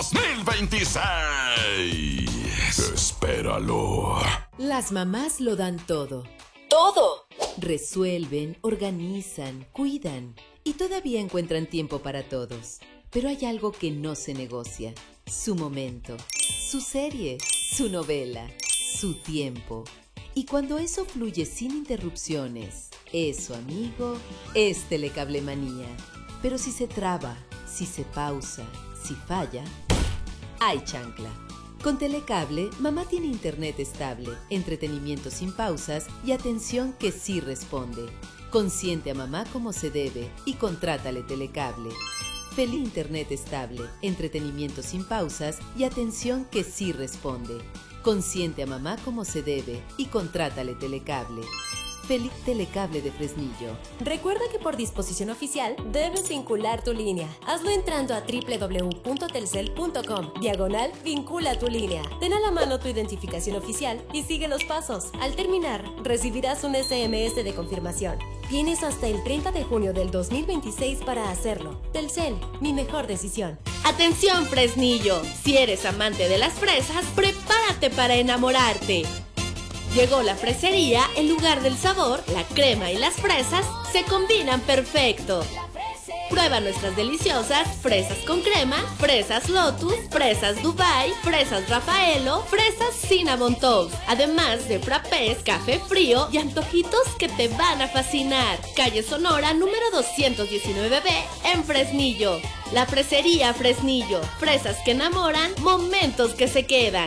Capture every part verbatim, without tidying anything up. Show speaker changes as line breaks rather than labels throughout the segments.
dos mil veintiséis. Espéralo.
Las mamás lo dan todo. ¡Todo! Resuelven, organizan, cuidan y todavía encuentran tiempo para todos. Pero hay algo que no se negocia. Su momento, su serie, su novela, su tiempo. Y cuando eso fluye sin interrupciones, eso, amigo, es Telecablemanía. Pero si se traba, si se pausa, si falla, hay chancla. Con Telecable, mamá tiene internet estable, entretenimiento sin pausas y atención que sí responde. Consiente a mamá como se debe y contrátale Telecable. Feliz internet estable, entretenimiento sin pausas y atención que sí responde. Consiente a mamá como se debe y contrátale Telecable. Feliz Telecable de Fresnillo.
Recuerda que por disposición oficial debes vincular tu línea. Hazlo entrando a doble u doble u doble u punto telcel punto com, diagonal vincula tu línea. Ten a la mano tu identificación oficial y sigue los pasos. Al terminar, recibirás un ese eme ese de confirmación. Tienes hasta el treinta de junio del dos mil veintiséis para hacerlo. Telcel, mi mejor decisión.
Atención, Fresnillo. Si eres amante de las fresas, prepárate para enamorarte. Llegó la fresería, en lugar del sabor, la crema y las fresas se combinan perfecto. Prueba nuestras deliciosas fresas con crema, fresas Lotus, fresas Dubai, fresas Rafaelo, fresas Cinnamon Toast, además de frappés, café frío y antojitos que te van a fascinar. Calle Sonora número doscientos diecinueve B en Fresnillo. La fresería Fresnillo, fresas que enamoran, momentos que se quedan.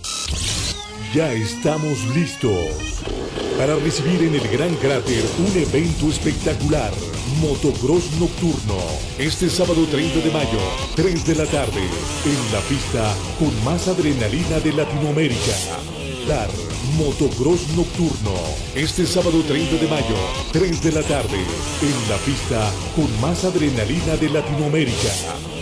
Ya estamos listos para recibir en el Gran Cráter un evento espectacular, Motocross Nocturno, este sábado treinta de mayo, tres de la tarde, en la pista con más adrenalina de Latinoamérica. Dar Motocross Nocturno, este sábado treinta de mayo, tres de la tarde, en la pista con más adrenalina de Latinoamérica.